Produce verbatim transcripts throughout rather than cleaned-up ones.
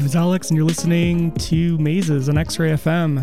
is Alex, and you're listening to Mazes on X-Ray F M.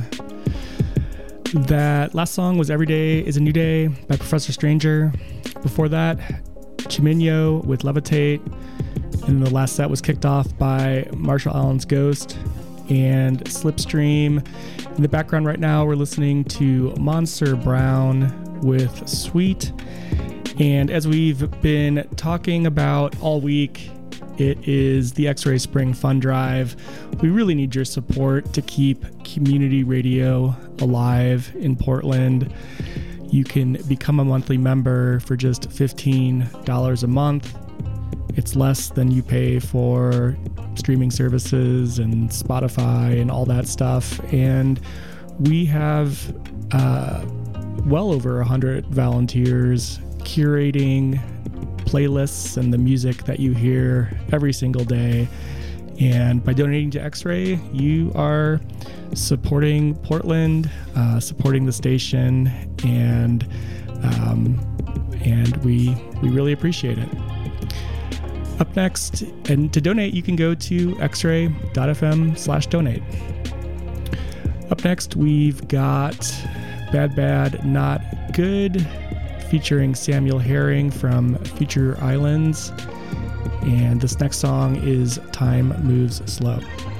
That last song was Every Day is a New Day by Professor Stranger. Before that, Chimino with Levitate. And the last set was kicked off by Marshall Allen's Ghost and Slipstream. In the background right now, we're listening to Monster Brown with Sweet. And as we've been talking about all week, it is the X-Ray Spring Fund Drive. We really need your support to keep community radio alive in Portland. You can become a monthly member for just fifteen dollars a month. It's less than you pay for streaming services and Spotify and all that stuff. And we have uh, well over one hundred volunteers curating playlists and the music that you hear every single day. And by donating to X-Ray, you are supporting Portland, uh, supporting the station, and um, and we we really appreciate it. Up next, and to donate, you can go to xray.fm slash donate. Up next, we've got Bad Bad Not Good, featuring Samuel Herring from Future Islands. And this next song is Time Moves Slow.